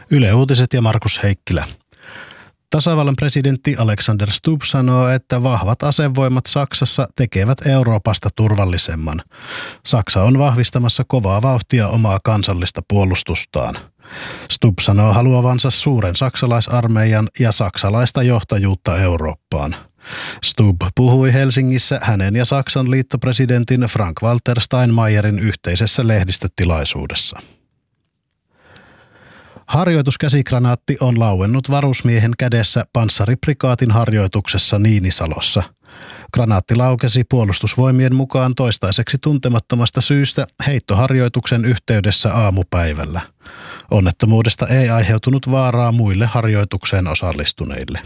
Yle Uutiset ja Markus Heikkilä. Tasavallan presidentti Alexander Stubb sanoo, että vahvat asevoimat Saksassa tekevät Euroopasta turvallisemman. Saksa on vahvistamassa kovaa vauhtia omaa kansallista puolustustaan. Stubb sanoo haluavansa suuren saksalaisarmeijan ja saksalaista johtajuutta Eurooppaan. Stubb puhui Helsingissä hänen ja Saksan liittopresidentin Frank-Walter Steinmeierin yhteisessä lehdistötilaisuudessa. Harjoituskäsikranaatti on lauennut varusmiehen kädessä panssariprikaatin harjoituksessa Niinisalossa. Granaatti laukesi puolustusvoimien mukaan toistaiseksi tuntemattomasta syystä heittoharjoituksen yhteydessä aamupäivällä. Onnettomuudesta ei aiheutunut vaaraa muille harjoitukseen osallistuneille.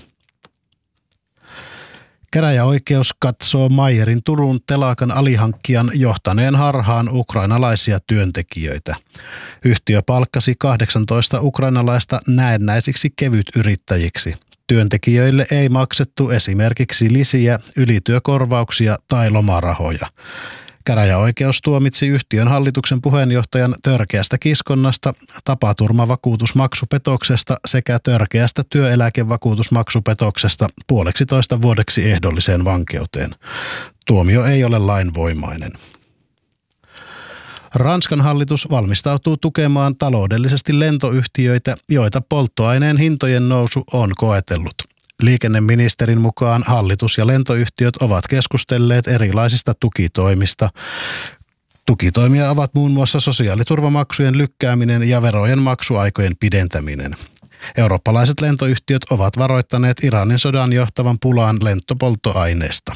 Käräjäoikeus katsoo Meyerin Turun telakan alihankkijan johtaneen harhaan ukrainalaisia työntekijöitä. Yhtiö palkkasi 18 ukrainalaista näennäisiksi kevytyrittäjiksi. Työntekijöille ei maksettu esimerkiksi lisiä, ylityökorvauksia tai lomarahoja. Käräjäoikeus tuomitsi yhtiön hallituksen puheenjohtajan törkeästä kiskonnasta, tapaturmavakuutusmaksupetoksesta sekä törkeästä työeläkevakuutusmaksupetoksesta 1,5 vuodeksi ehdolliseen vankeuteen. Tuomio ei ole lainvoimainen. Ranskan hallitus valmistautuu tukemaan taloudellisesti lentoyhtiöitä, joita polttoaineen hintojen nousu on koetellut. Liikenneministerin mukaan hallitus ja lentoyhtiöt ovat keskustelleet erilaisista tukitoimista. Tukitoimia ovat muun muassa sosiaaliturvamaksujen lykkääminen ja verojen maksuaikojen pidentäminen. Eurooppalaiset lentoyhtiöt ovat varoittaneet Iranin sodan johtavan pulaan lentopolttoaineesta.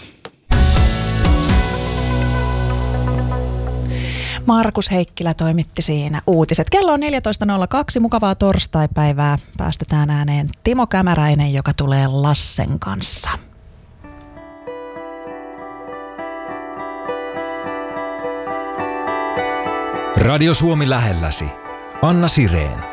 Markus Heikkilä toimitti siinä uutiset. Kello on 14.02, mukavaa torstaipäivää. Päästetään ääneen Timo Kämäräinen, joka tulee Lassen kanssa. Radio Suomi lähelläsi. Anna Sireen.